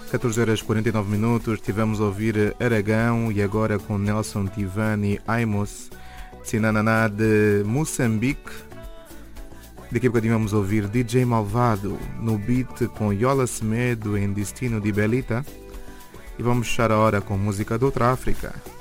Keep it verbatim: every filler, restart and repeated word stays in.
catorze horas e quarenta e nove minutos, tivemos a ouvir Aragão e agora com Nelson Tivani Aimos, Tsinananá de Moçambique. Daqui a bocadinho vamos ouvir D J Malvado no beat com Yola Semedo em Destino de Belita. E vamos fechar a hora com música de outra África.